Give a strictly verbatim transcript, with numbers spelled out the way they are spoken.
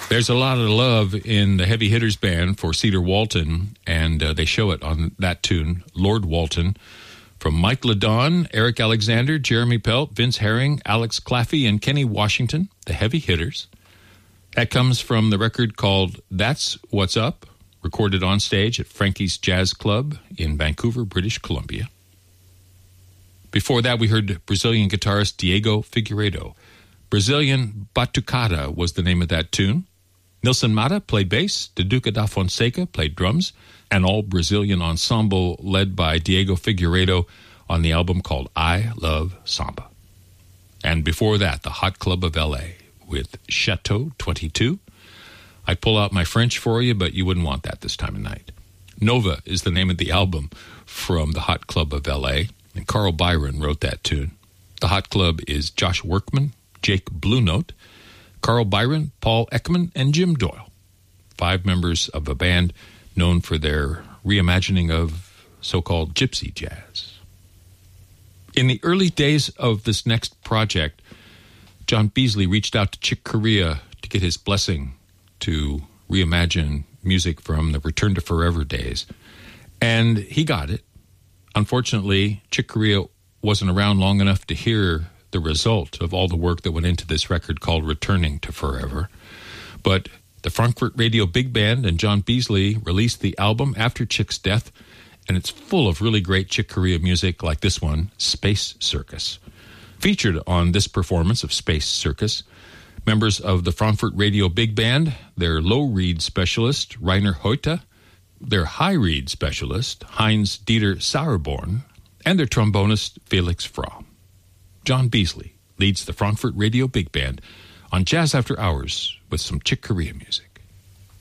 There's a lot of love in the Heavy Hitters band for Cedar Walton, and uh, they show it on that tune, Lord Walton, from Mike LeDon, Eric Alexander, Jeremy Pelt, Vince Herring, Alex Claffey, and Kenny Washington, the Heavy Hitters. That comes from the record called That's What's Up, recorded on stage at Frankie's Jazz Club in Vancouver, British Columbia. Before that, we heard Brazilian guitarist Diego Figueiredo. Brazilian Batucada was the name of that tune. Nilson Mata played bass, De Duca da Fonseca played drums, an all-Brazilian ensemble led by Diego Figueiredo on the album called I Love Samba. And before that, the Hot Club of L A with Chateau twenty-two. I'd pull out my French for you, but you wouldn't want that this time of night. Nova is the name of the album from the Hot Club of L A, and Carl Byron wrote that tune. The Hot Club is Josh Workman, Jake Blue Note, Carl Byron, Paul Ekman, and Jim Doyle. Five members of a band known for their reimagining of so-called gypsy jazz. In the early days of this next project, John Beasley reached out to Chick Corea to get his blessing to reimagine music from the Return to Forever days. And he got it. Unfortunately, Chick Corea wasn't around long enough to hear the result of all the work that went into this record called Returning to Forever. But the Frankfurt Radio Big Band and John Beasley released the album after Chick's death, and it's full of really great Chick Corea music like this one, Space Circus. Featured on this performance of Space Circus, members of the Frankfurt Radio Big Band, their low reed specialist, Rainer Hoyte, their high reed specialist, Heinz Dieter Sauerborn, and their trombonist, Felix Fromm. John Beasley leads the Frankfurt Radio Big Band on Jazz After Hours with some Chick Corea music.